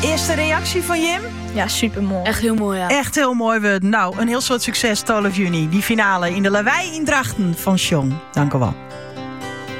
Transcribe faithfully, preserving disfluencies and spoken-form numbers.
Eerste reactie van Jim? Ja, supermooi. Echt heel mooi, ja. Echt heel mooi. We. Nou, een heel soort succes twaalf juni. Die finale in de Lawaai in Drachten van Sjong. Dank u wel.